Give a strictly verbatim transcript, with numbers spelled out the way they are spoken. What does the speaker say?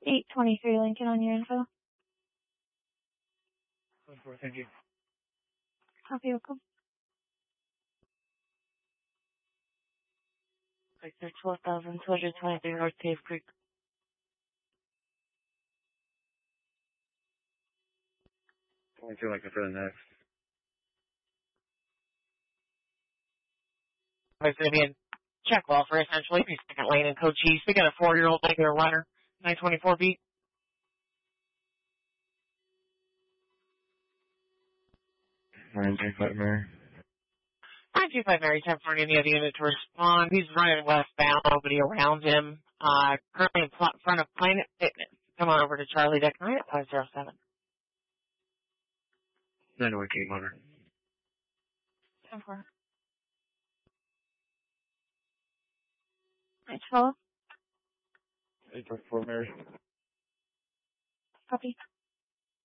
eight twenty-three Lincoln on your info. Thank you. Copy, welcome. Victor twelve thousand two hundred twenty-three North Cave Creek. twenty-two Lincoln for the next. It's going to be a check wall for essentially the second lane in Cochise. We got a four-year-old regular runner, nine twenty-four beat. nine two five Mary. nine two five Mary, ten for any other unit to respond. He's running westbound, nobody around him. Uh, currently in pl- front of Planet Fitness. Come on over to Charlie Deck nine at five zero seven. nine one King Motor. ten four. eight twelve. eight four Mary. Copy.